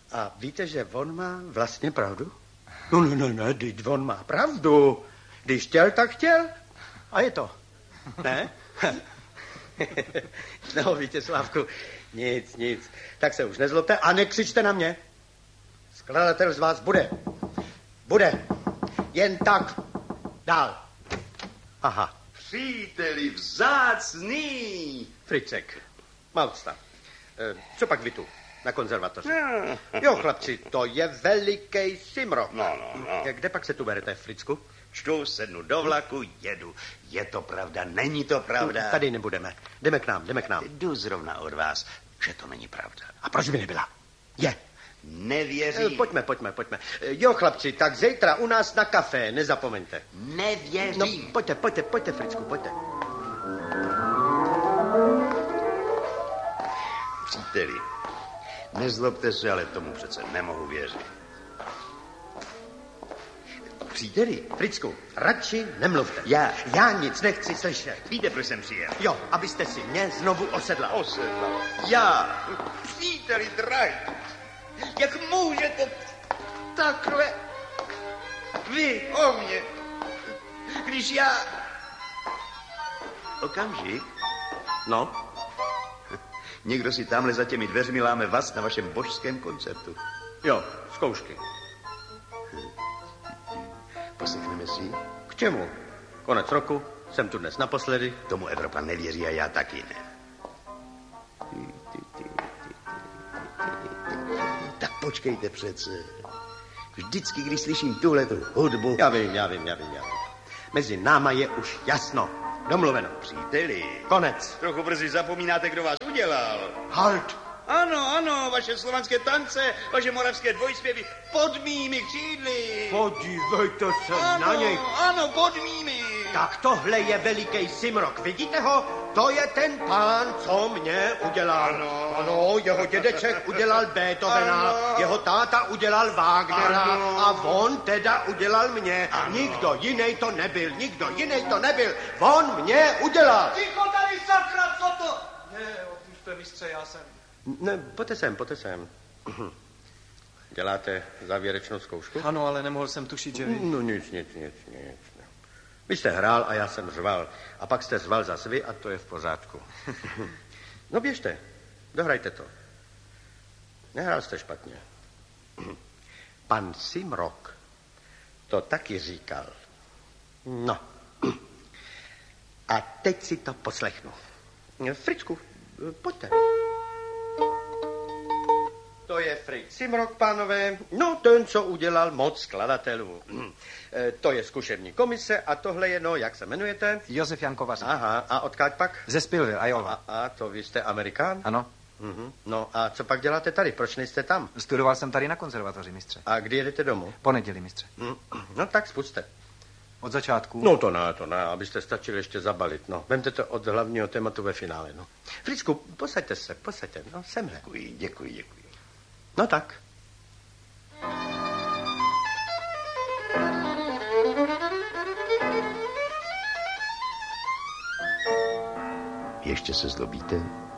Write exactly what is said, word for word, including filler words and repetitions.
A víte, že on má vlastně pravdu? No, no, no, no, teď on má pravdu. Když chtěl, tak chtěl. A je to. Ne? No, Vítězslávku, nic, nic. Tak se už nezlobte a nekřičte na mě. Skladatel z vás bude. Bude. Jen tak. Dál. Aha. Příteli vzácný. Fricek. Malsta. E, co pak vy tu? Na konzervatoři. Jo, chlapci, to je veliký simrok. No, no, no. Kde pak se tu berete, Fricku? Čtu, sednu do vlaku, jedu. Je to pravda, není to pravda? Tady nebudeme. Jdeme k nám, jdeme k nám. Jdu zrovna od vás, že to není pravda. A proč by nebyla? Je. Nevěřím. E, pojďme, pojďme, pojďme. E, jo, chlapci, tak zítra u nás na kafé, nezapomeňte. Nevěřím. No, pojďte, pojďte, pojďte, Fricku, pojďte. Příteli, nezlobte se, ale tomu přece nemohu věřit. Příteli. Fricku, radši nemluvte. Já. Já nic nechci slyšet. Víte, proč jsem přijel? Jo, abyste si mě znovu osedlal. Osedlal. Já. Příteli drahý. Jak můžete takhle vy o mě, když já... Okamžik. No? Někdo si tamhle za těmi dveřmi láme vás na vašem božském koncertu. Jo, zkoušky. Poslechneme si? K čemu? Konec roku, jsem tu dnes naposledy. Tomu Evropa nevěří a já taky ne. Tak počkejte přece. Vždycky, když slyším tuhletu hudbu... Já vím, já vím, já vím, já vím. Mezi náma je už jasno. Domluveno. Příteli. Konec. Trochu brzy zapomínáte, kdo vás udělal. Halt. Ano, ano, vaše slovanské tance, vaše moravské dvojspěvy pod mými křídly. Podívejte se ano, na něj. Ano, pod mými. Tak tohle je veliký simrok. Vidíte ho? To je ten pán, co mě udělal. Ano. Ano, jeho dědeček udělal Beethovena, Ano. jeho táta udělal Wagnera Ano. a on teda udělal mě. Ano. Nikdo jiný to nebyl, nikdo jiný to nebyl. On mě udělal. Ticho tady, sakra, co to? Ne, odpušte, mistře, já jsem... Ne, pojďte sem, pojďte sem. Děláte závěrečnou zkoušku? Ano, ale nemohl jsem tušit, že vy... No nic, nic, nic, nic. Vy jste hrál a já jsem řval. A pak jste řval zas vy a to je v pořádku. No běžte, dohrajte to. Nehrál jste špatně. Pan Simrok to taky říkal. No. A teď si to poslechnu. Fričku, pojďte. To je Fritz Simrok, pánové. No, ten, co udělal moc skladatelů. E, to je zkušební komise a tohle je, no, jak se jmenujete? Josef Jan Kovařík. Aha, a odkud pak? Ze Spillville, Iowa. A, a to vy jste Amerikán? Ano. Mhm. No a co pak děláte tady? Proč nejste tam? Studoval jsem tady na konzervatoři, mistře. A kdy jedete domů? Ponedělí, mistře. No tak spuste. Od začátku? No to ne, to ne, abyste stačili ještě zabalit, no. Vemte to od hlavního tématu ve finále, no. Fričku, posaďte se, posaďte, no, semhle. Děkuji, děkuji, děkuji. No tak. Ještě se zlobíte?